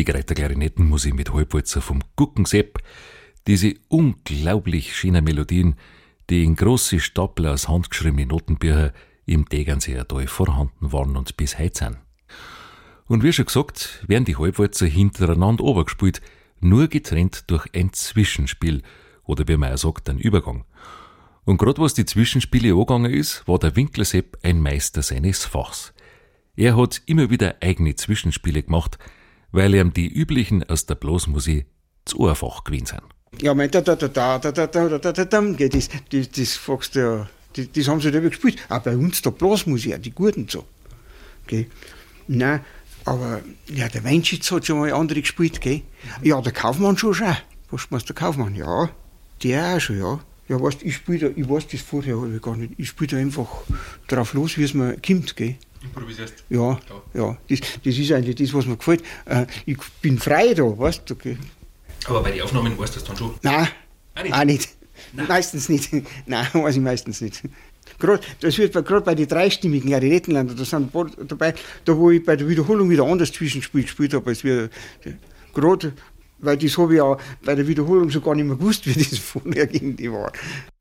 Die Greiter Klarinettenmusik mit Halbwalzer vom Guckensepp, diese unglaublich schönen Melodien, die in grosse Stapel aus handgeschriebenen Notenbücher im Tegernseer Tal vorhanden waren und bis heute sind. Und wie schon gesagt, werden die Halbwalzer hintereinander runtergespielt, nur getrennt durch ein Zwischenspiel oder wie man auch sagt, ein Übergang. Und gerade was die Zwischenspiele angegangen ist, war der Winklersepp ein Meister seines Fachs. Er hat immer wieder eigene Zwischenspiele gemacht, weil ihm die üblichen aus der Blasmusik zu einfach gewesen sind. Ja, mein das fragst du ja, das haben sie da gespielt. Auch bei uns der Blasmusik, die Guten so. Okay. Nein, aber ja, der Weinschitz hat schon mal andere gespielt, gell? Ja, der Kaufmann schon. Was meinst du, der Kaufmann? Ja, der auch schon, ja. Ja, weißt, ich weiß das vorher gar nicht. Ich spiele da einfach drauf los, wie es mir kommt, gell? Improvisierst? Ja, ja. Das ist eigentlich das, was mir gefällt. Ich bin frei da, weißt du, okay. Aber bei den Aufnahmen weißt du das dann schon? Nein, auch nicht. Nein. Meistens nicht. Nein, weiß ich meistens nicht. Das wird gerade bei den dreistimmigen Klarinettenländern, da sind dabei, da wo ich bei der Wiederholung wieder anders Zwischenspiel gespielt habe, als wir gerade, weil das habe ich auch bei der Wiederholung so gar nicht mehr gewusst, wie das vorher gegen die war.